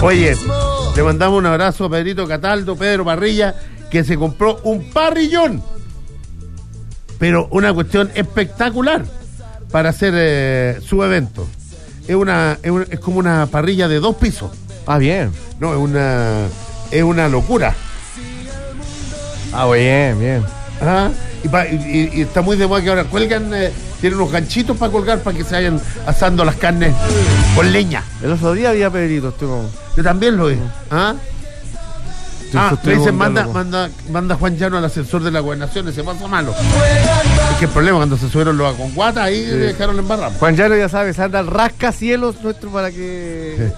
Oye, le mandamos un abrazo a Pedrito Cataldo, Pedro Parrilla, que se compró un parrillón. Pero una cuestión espectacular para hacer su evento. Es como una parrilla de 2 pisos. Ah, bien. No, es una locura. Ah, bien. ¿Ah? Y está muy de moda que ahora cuelgan, tienen unos ganchitos para colgar para que se vayan asando las carnes con leña. El otro día había Pedrito. Yo también lo vi. ¿Ah? Me dicen, manda Juan Llano al ascensor de la gobernación, ese pasa malo. Es que el problema cuando se subieron los aconguatas, ahí dejaron la embarrada. Juan Llano, ya sabes, anda al rascacielos nuestro para que...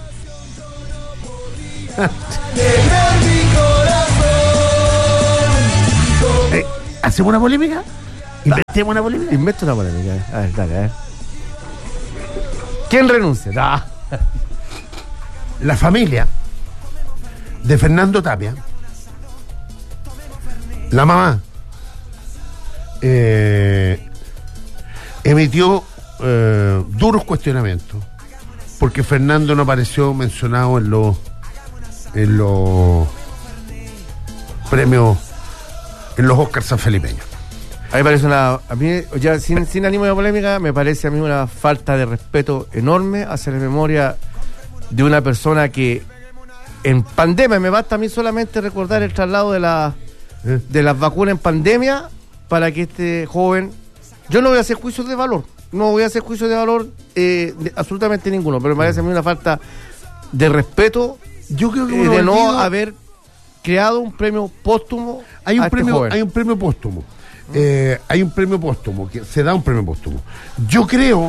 ¿Hacemos una polémica? ¿Inventemos una polémica? Invento una polémica. A ver, dale, a ver. ¿Quién renuncia? La familia de Fernando Tapia, la mamá, emitió duros cuestionamientos porque Fernando no apareció mencionado en los premios, en los Oscars sanfelipeños. A mí me parece a mí, ya sin ánimo de polémica, me parece a mí una falta de respeto enorme hacia la memoria de una persona que en pandemia, me basta a mí solamente recordar el traslado de las vacunas en pandemia para que este joven... Yo no voy a hacer juicios de valor, absolutamente ninguno, pero me parece a mí una falta de respeto. Yo creo que de no haber creado un premio póstumo. Hay un premio póstumo. Hay un premio póstumo, que se da un premio póstumo. Yo creo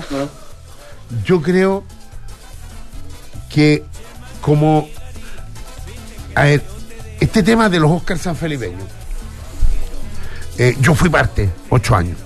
que como... A ver, este tema de los Oscars sanfelipeños, yo fui parte, 8 años.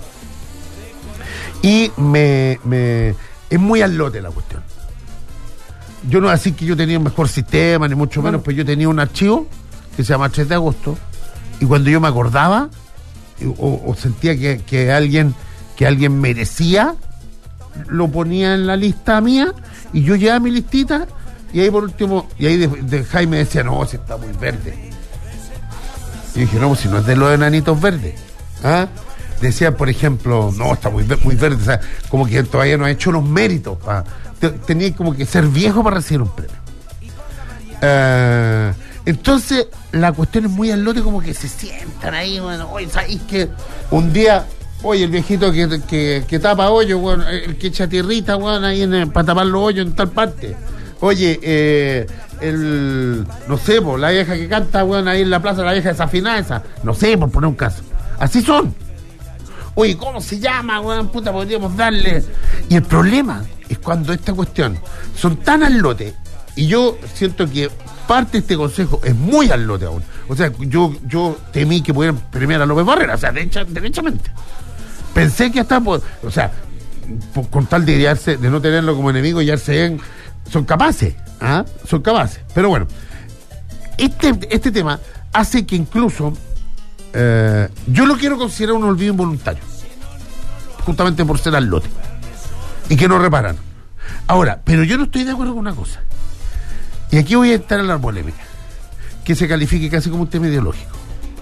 Y es muy al lote la cuestión. Yo no voy a decir que yo tenía un mejor sistema, ni mucho menos, pero yo tenía un archivo que se llama 3 de agosto, y cuando yo me acordaba, o sentía que alguien merecía, lo ponía en la lista mía, y yo llevaba mi listita. Y ahí por último, de Jaime decía, no, si está muy verde. Y yo dije, no, si no es de los enanitos verdes. ¿Ah? Decía, por ejemplo, no, está muy verde. O sea, como que todavía no ha hecho los méritos. Tenía como que ser viejo para recibir un premio. Entonces, la cuestión es muy al lote, como que se sientan ahí, bueno, oye, ¿sabes que un día... Oye, el viejito que tapa hoyo, bueno, el que echa tierrita, bueno, ahí para tapar los hoyos en tal parte. Oye, no sé, la vieja que canta, weón, ahí en la plaza, la vieja desafinada esa. No sé, por poner un caso. Así son. Oye, ¿cómo se llama, weón? Puta, podríamos darle. Y el problema es cuando esta cuestión son tan al lote, y yo siento que parte de este consejo es muy al lote aún. O sea, yo temí que pudieran premiar a López Barrera, o sea, derechamente. Pensé que hasta, o sea, con tal de no tenerlo como enemigo, ya son capaces, son capaces. Pero bueno, este tema hace que incluso yo lo quiero considerar un olvido involuntario, justamente por ser al lote y que no reparan. Ahora, pero yo no estoy de acuerdo con una cosa, y aquí voy a estar en la polémica, que se califique casi como un tema ideológico.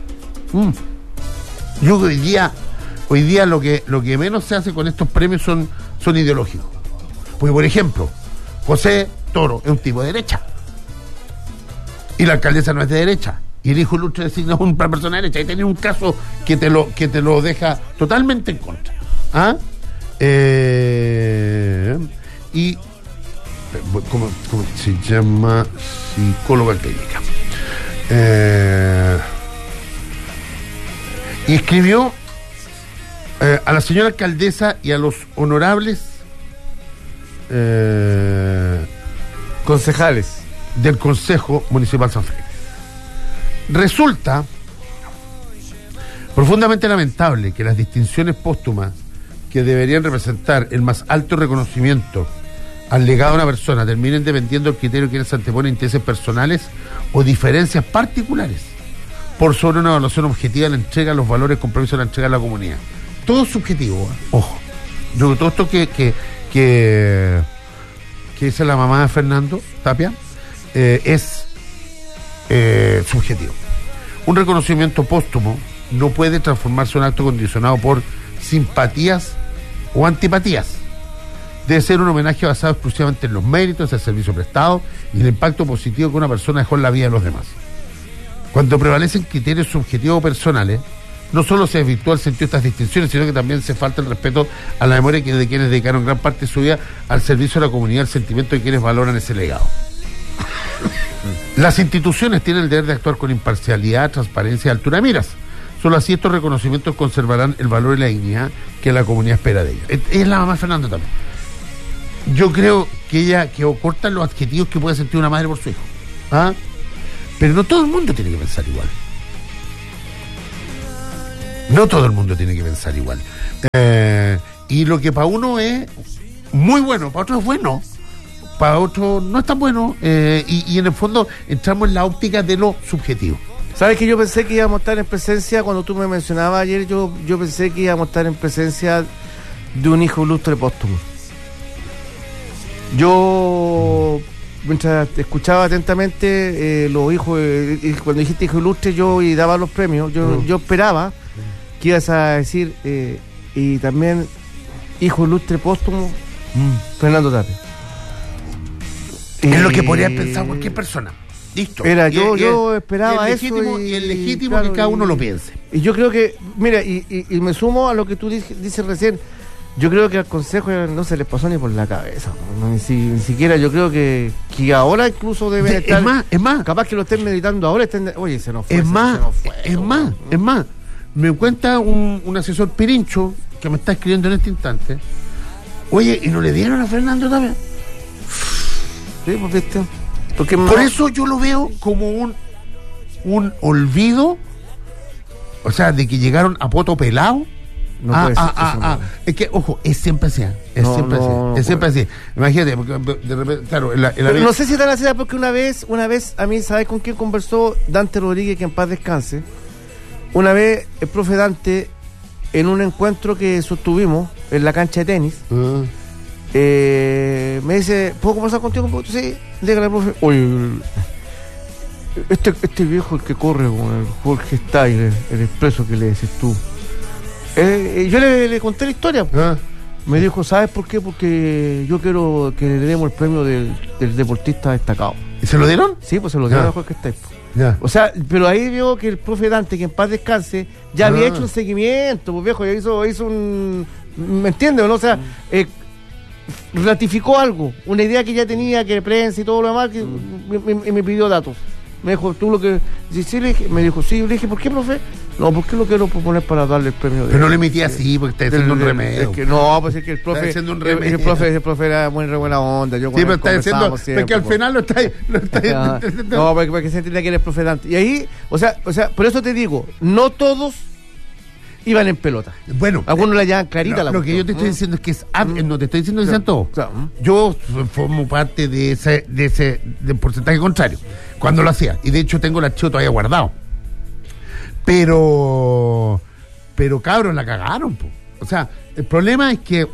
Yo hoy día lo que menos se hace con estos premios son ideológicos. Porque, por ejemplo, José Toro es un tipo de derecha, y la alcaldesa no es de derecha, y el hijo ilustre designa una persona de derecha. Ahí tenés un caso que te lo deja totalmente en contra. Y ¿cómo se llama? Psicóloga clínica. Y escribió a la señora alcaldesa y a los honorables concejales del Consejo Municipal San Felipe. Resulta profundamente lamentable que las distinciones póstumas, que deberían representar el más alto reconocimiento al legado de una persona, terminen dependiendo del criterio que les antepone intereses personales o diferencias particulares por sobre una evaluación objetiva de la entrega, los valores, compromisos de la entrega a la comunidad. Todo es subjetivo, ojo. Yo creo que todo esto que dice la mamá de Fernando Tapia es subjetivo. Un reconocimiento póstumo no puede transformarse en un acto condicionado por simpatías o antipatías. Debe ser un homenaje basado exclusivamente en los méritos, el servicio prestado y el impacto positivo que una persona dejó en la vida de los demás. Cuando prevalecen criterios subjetivos personales, no solo se desvirtúa el sentido de estas distinciones, sino que también se falta el respeto a la memoria de quienes dedicaron gran parte de su vida al servicio de la comunidad, el sentimiento de quienes valoran ese legado. Las instituciones tienen el deber de actuar con imparcialidad, transparencia y altura de miras. Solo así estos reconocimientos conservarán el valor y la dignidad que la comunidad espera de ellos. Es la mamá Fernando también. Yo creo que ella quedó corta en los adjetivos que puede sentir una madre por su hijo. ¿Ah? Pero no todo el mundo tiene que pensar igual. No todo el mundo tiene que pensar igual. Y lo que para uno es muy bueno, para otro es bueno, para otro no es tan bueno. Y en el fondo entramos en la óptica de lo subjetivo. ¿Sabes que yo pensé que íbamos a estar en presencia, cuando tú me mencionabas ayer, yo pensé que íbamos a estar en presencia de un hijo ilustre póstumo? Yo, mientras te escuchaba atentamente los hijos, cuando dijiste hijo ilustre y daba los premios, yo esperaba que ibas a decir, y también hijo ilustre póstumo, Fernando Tapia. Es lo que podría pensar cualquier persona. Listo. Yo esperaba el eso. Y el legítimo, claro, que cada uno lo piense. Y yo creo que, mira, y me sumo a lo que tú dices recién. Yo creo que al Consejo no se les pasó ni por la cabeza. Ni siquiera, yo creo que ahora incluso deben estar. Es más. Capaz que lo estén meditando ahora. Oye, se nos fue. Es más. Me cuenta un asesor pirincho que me está escribiendo en este instante. Oye, ¿y no le dieron a Fernando Tapia? Sí, pues viste. Por eso yo lo veo como un olvido, o sea, de que llegaron a poto pelado. No puede ser, no. Es que, ojo, es siempre así. Siempre así. Imagínate, porque de repente, claro, pero no sé si tan así, porque una vez, a mí, ¿sabes con quién conversó? Dante Rodríguez, que en paz descanse. Una vez, el profe Dante, en un encuentro que sostuvimos en la cancha de tenis, me dice, ¿puedo conversar contigo un poco? Sí, dígale, profe. Oye, este viejo, el que corre con el Jorge Steiger, el expreso que le decís tú. Yo le conté la historia. Me dijo, ¿sabes por qué? Porque yo quiero que le demos el premio del deportista destacado. ¿Y se lo dieron? Sí, pues se lo dieron a Jorge Steiger. O sea, pero ahí veo que el profe Dante, que en paz descanse, ya había hecho un seguimiento, pues viejo, ya hizo un... ¿Me entiendes? ¿No? O sea, ratificó algo, una idea que ya tenía, que prensa y todo lo demás, que me pidió datos. Me dijo, ¿tú lo que...? Sí, le dije, me dijo, sí, le dije, ¿por qué, profe? No, porque lo quiero proponer para darle el premio. Pero no le emití así, porque está haciendo un remedio. Es que, no, pues es que el profe... Está haciendo un remedio. El profe era muy buena onda. Yo sí, pero está diciendo... Porque al final lo está no, porque se entiende que eres profe Dante. Y ahí, o sea, por eso te digo, no todos iban en pelota. Bueno, algunos la llevan clarita. Lo que yo te estoy diciendo es que no te estoy diciendo que sean todos. Yo formo parte de ese del porcentaje contrario cuando lo hacía, y de hecho tengo el archivo todavía guardado. Pero cabros, la cagaron, po. O sea, el problema es que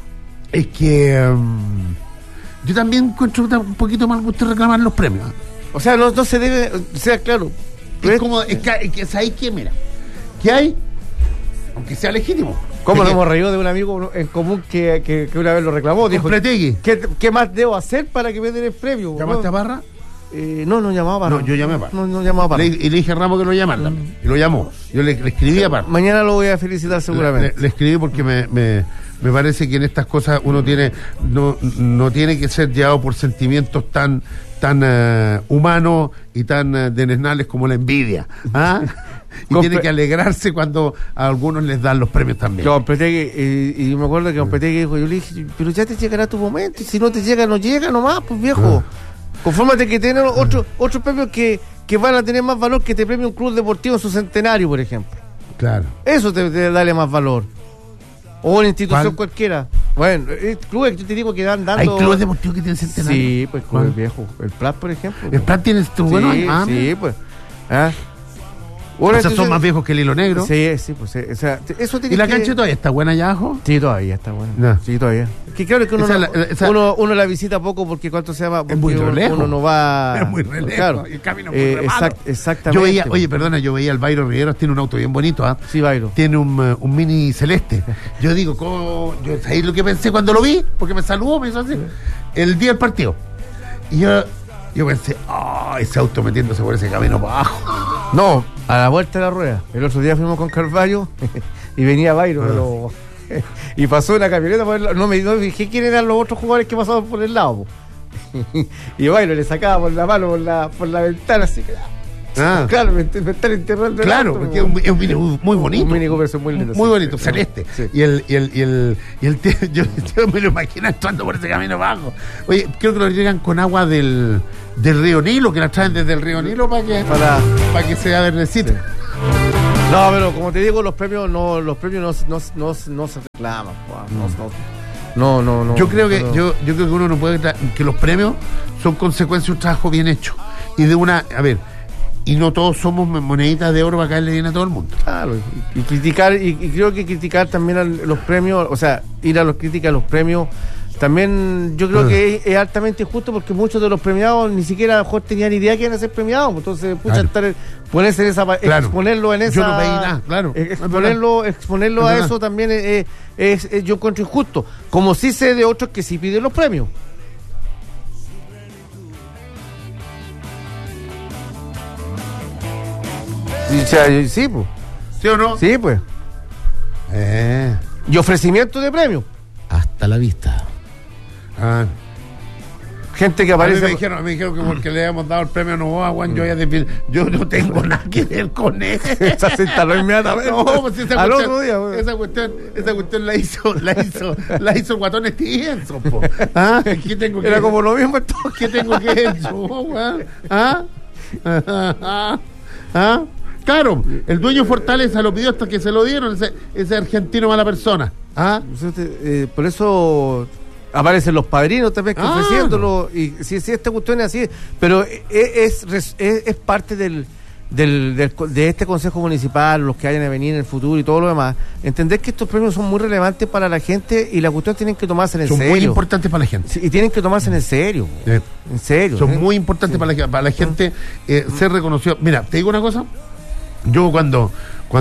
yo también encuentro un poquito mal gusto reclamar los premios. O sea, no se debe, o sea, claro. Es como, es que ¿sabes qué? Mira, que hay, aunque sea legítimo. ¿Cómo nos hemos reído de un amigo en común que una vez lo reclamó? Dijo, ¿qué más debo hacer para que me den el premio? ¿Llamaste a Parra? No llamaba a Parra. No, yo llamé a Parra. No llamaba a Parra. Y le dije a Ramos que lo llamara también. Y lo llamó. Yo le escribí a Parra. Mañana lo voy a felicitar seguramente. Le escribí porque me parece que en estas cosas uno no tiene que ser llevado por sentimientos tan humanos y tan denesnales como la envidia. Y tiene que alegrarse cuando a algunos les dan los premios también. Y me acuerdo que Competegui dijo, yo le dije, pero ya te llegará tu momento, y si no te llega, no llega nomás, pues viejo. Confórmate que tienen otros premios que van a tener más valor que te premie un club deportivo en su centenario, por ejemplo. Claro. Eso te dale más valor. O una institución cualquiera. Bueno, clubes que yo te digo que dan dando... ¿Hay clubes deportivos que tienen centenario? Sí, pues clubes viejos. El Prat, por ejemplo. ¿El Prat tiene bueno? Sí, pues. O sea, son más viejos que el hilo negro. Sí, pues o sea, eso tiene. ¿Y la cancha todavía está buena allá abajo? Sí, todavía está buena. No. Sí, todavía. Que claro que uno la visita poco porque ¿cuánto se llama? Porque es muy lejos. Uno no va. Es muy lejos. Claro. El camino es muy exactamente. Yo veía al Byron Riveros, tiene un auto bien bonito, ¿ah? Sí, Byron. Tiene un mini celeste. Yo digo, ¿sabéis lo que pensé cuando lo vi? Porque me saludó, me hizo así. El día del partido. Y yo pensé, ese auto metiéndose por ese camino para abajo. No, a la vuelta de la rueda. El otro día fuimos con Carvalho y venía Byron, y pasó una camioneta por el lado. No me dije quién eran los otros jugadores que pasaban por el lado. Y Byron le sacaba por la mano por la ventana, así que. Claro, me están enterrando. Claro, porque es un Mini muy bonito. Un Mini Cooper muy lindo. Muy bonito, celeste. Sí. Y el tío, yo me lo imagino entrando por ese camino abajo. Oye, creo que lo llegan con agua del río Nilo, que la traen desde el río Nilo para que sea verdecita. Sí. No, pero como te digo, los premios no se reclaman. No. Yo creo que uno no puede que los premios son consecuencia de un trabajo bien hecho. Y y no todos somos moneditas de oro para caerle bien a todo el mundo. Claro, y criticar, y creo que criticar también a los premios, o sea, ir a los críticas a los premios, también yo creo que es altamente injusto porque muchos de los premiados ni siquiera a lo mejor tenían idea que iban a ser premiados. Entonces, ponerse en esa, exponerlo en esa. Yo no pedí nada, claro. Exponerlo a eso también yo encuentro injusto. Como sí sé de otros que sí piden los premios. Sí, pues. ¿Sí o no? Sí, pues. Y ofrecimiento de premio. Hasta la vista. Gente que aparece. Me dijeron que porque le habíamos dado el premio Novoa, Juan, yo no tengo nada que ver con eso. Esa se instaló inmediatamente. No, pues al otro día, esa cuestión la hizo el Guatón Stevenson, po. ¿Qué tengo Era como lo mismo ¿Qué tengo que ver yo, Juan? Claro, el dueño Fortaleza lo pidió hasta que se lo dieron, ese argentino mala persona. Por eso aparecen los padrinos también ofreciéndolo. Y si esta cuestión es así, pero es parte de este Consejo Municipal, los que vayan a venir en el futuro y todo lo demás, entender que estos premios son muy relevantes para la gente y la cuestión tienen que tomarse en serio. Son muy importantes para la gente. Sí, y tienen que tomarse en serio. En serio. Son muy importantes para la gente ser reconocido. Mira, te digo una cosa. Yo cuando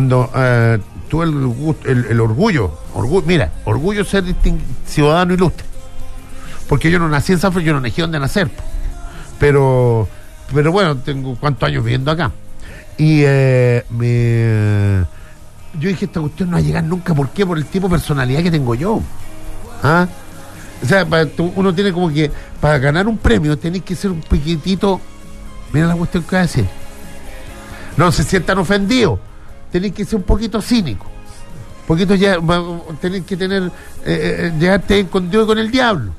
tuve el orgullo ser ciudadano ilustre, porque yo no nací en San Francisco, yo no elegí dónde nacer, pero bueno, tengo cuántos años viviendo acá y yo dije, esta cuestión no va a llegar nunca. ¿Por qué? Por el tipo de personalidad que tengo yo. O sea, uno tiene como que para ganar un premio tenés que ser un poquitito, mira la cuestión que voy a decir, no se sientan ofendidos, tenéis que ser un poquito cínico, un poquito ya, tenéis que tener, llegarte con Dios y con el diablo.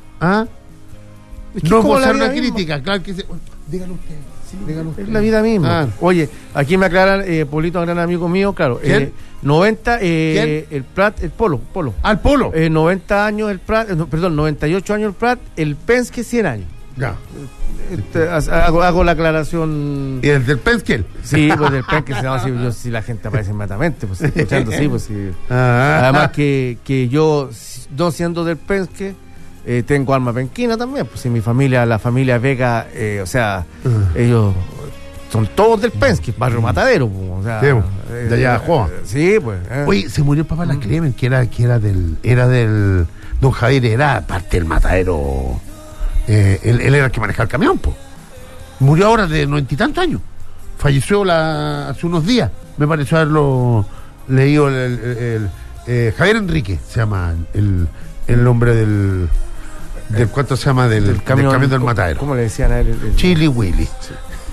Es que no gozar una crítica, claro que díganlo ustedes. Es la vida misma. Oye, aquí me aclaran, Polito, un gran amigo mío, claro. 90, el Prat, el Polo. Al Polo. 90 años el Prat, 98 años el Prat, el Penske 100 años. Ya. Hago la aclaración. ¿Y el del Penske? Sí, pues del Penske se llama así. Si la gente aparece inmediatamente, pues escuchando, sí, pues sí. Además que yo, no siendo del Penske, tengo alma penquina también, pues si mi familia, la familia Vega, o sea, ellos son todos del Penske, barrio Matadero, pues, o sea, de allá Juan. Sí, pues. Oye, se murió el papá de la Clemen, que era del don Javier, era parte del Matadero. Él era el que manejaba el camión, pues. Murió ahora de 90 y tantos años. Falleció hace unos días. Me pareció haberlo leído Javier Enrique, se llama el nombre del ¿cuánto se llama? Del camión del Matadero. ¿Cómo le decían a él? Chili Willy. Sí.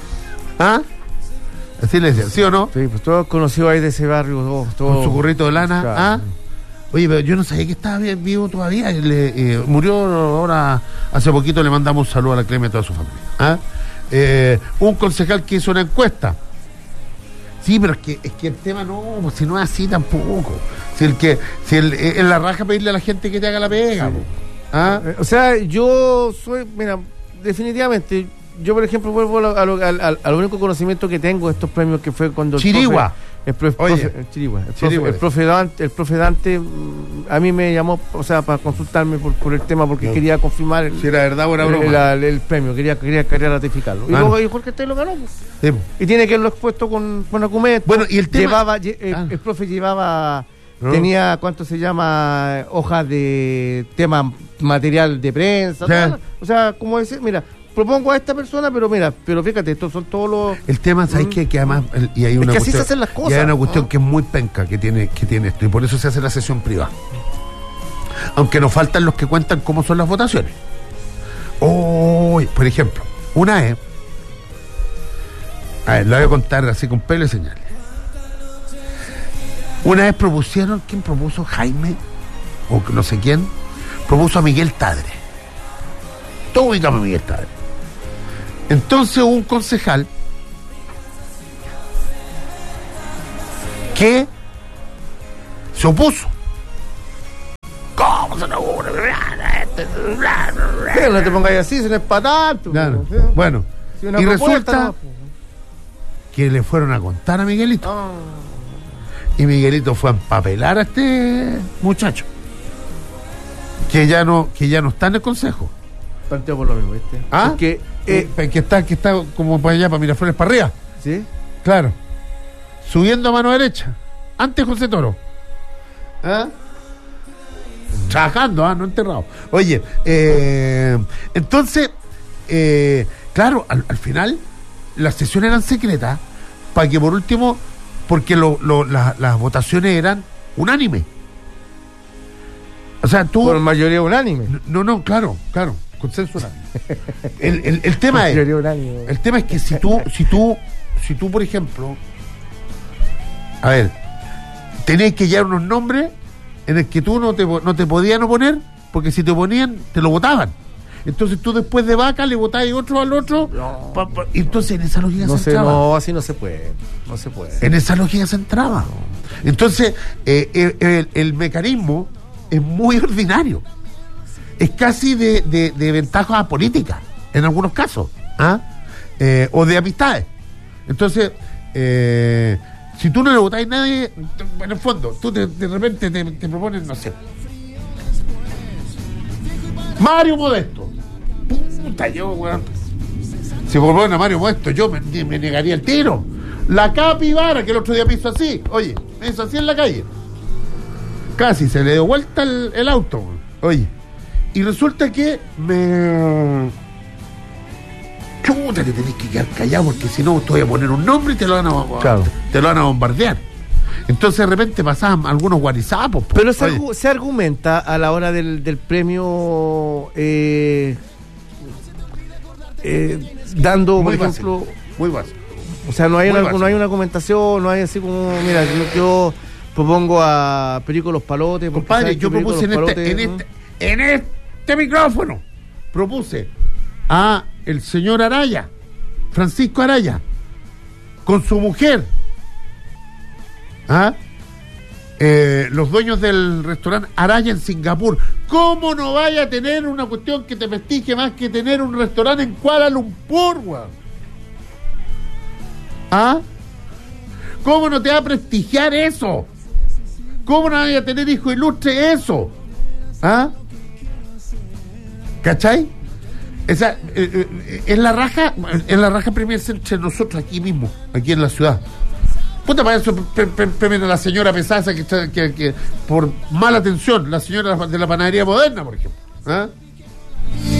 Así le decían, ¿sí o no? Sí, pues todos conocidos ahí de ese barrio, todo con su currito de lana. Claro. Oye, pero yo no sabía que estaba vivo todavía. Murió ahora, hace poquito. Le mandamos un saludo a la Clemen y a toda su familia. Un concejal que hizo una encuesta. Sí, pero es que el tema no, pues si no es así tampoco. Es la raja pedirle a la gente que te haga la pega. Sí. O sea, yo soy, mira, definitivamente, yo por ejemplo, vuelvo al único conocimiento que tengo de estos premios, que fue cuando Chirigua. el profe Dante a mí me llamó, o sea, para consultarme por el tema, porque quería confirmar si era verdad o era broma. El premio, quería ratificarlo. Y luego Jorge Estay lo ganó. Sí. Y tiene que haberlo expuesto con argumentos. Bueno, y el tema... el profe llevaba... Tenía, ¿cuánto se llama? Hojas de tema, material de prensa. Sí. O sea, como decir, mira, propongo a esta persona, pero fíjate, estos son todos los... El tema, ¿sabes qué? Que además... Y hay una es que así cuestión, se hacen las cosas. Y hay una cuestión que es muy penca que tiene esto, y por eso se hace la sesión privada. Aunque nos faltan los que cuentan cómo son las votaciones. Por ejemplo, una vez... A ver, lo voy a contar así con pelo y señales. Una vez propusieron, ¿quién propuso? Jaime, o no sé quién, propuso a Miguel Tadre. Todos ubicamos a Miguel Tadre. Entonces hubo un concejal que se opuso. ¿Cómo se nos ocurre? Pero no te pongas así, si no es para tanto. Claro. Bueno, si y resulta que le fueron a contar a Miguelito. Y Miguelito fue a empapelar a este muchacho que ya no está en el consejo. Planteo por lo mismo, ¿viste? ¿Ah? Porque, que está como para allá, para Miraflores, para arriba. ¿sí? Claro. Subiendo a mano derecha. Antes José Toro. ¿Ah? Trabajando, no enterrado. Oye, entonces, claro, al final las sesiones eran secretas para que por último, porque las votaciones eran unánimes. O sea, tú... Por mayoría unánime. No, claro, consenso unánime. El tema es... El tema es que si tú, por ejemplo, a ver, tenés que llevar unos nombres en el que tú no te podían oponer, porque si te oponían, te lo votaban. Entonces tú después de vaca le votabas otro al otro. No. Y entonces en esa lógica se entraba. No, así no se puede. No se puede. En esa lógica se entraba. Entonces, el mecanismo es muy ordinario. Es casi de ventaja política, en algunos casos. O de amistades. Entonces, si tú no le votáis a nadie, en el fondo, tú de repente te propones, no sé, Mario Modesto. Puta, yo, weón. Si proponen a Mario Modesto, yo me negaría el tiro. La capibara, que el otro día me hizo así. Oye, me hizo así en la calle. Casi se le dio vuelta el auto, weón. Oye. Y resulta que Chuta, te tenés que quedar callado, porque si no te voy a poner un nombre y te lo van a bombardear. Entonces de repente pasaban algunos guarizapos. Pero se argumenta a la hora del premio dando, muy por básico, ejemplo... Muy básico. O sea, no hay una argumentación, no hay así como, mira, yo propongo a Perico Los Palotes. Compadre, yo propuse en este micrófono, propuse a el señor Araya, Francisco Araya, con su mujer, los dueños del restaurante Araya en Singapur. ¿Cómo no vaya a tener una cuestión que te prestigie más que tener un restaurante en Kuala Lumpur, weón? ¿Cómo no te va a prestigiar eso? ¿Cómo no vaya a tener hijo ilustre eso? ¿Cachai? Esa es la raja premiarse entre nosotros aquí mismo, aquí en la ciudad. Puta, para eso premian a la señora Pesaza que por mala atención, la señora de la panadería moderna, por ejemplo.